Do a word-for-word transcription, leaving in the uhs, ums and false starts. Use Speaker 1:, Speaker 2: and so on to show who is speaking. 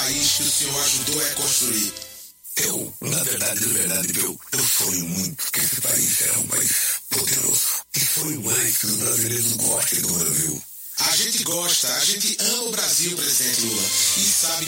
Speaker 1: país que o senhor ajudou a construir?
Speaker 2: Eu, na verdade, na verdade, eu, eu sonho muito que esse país será um país poderoso. E sonho mais que os brasileiros gostem do Brasil.
Speaker 1: A gente gosta, a gente ama o Brasil, presidente Lula. E sabe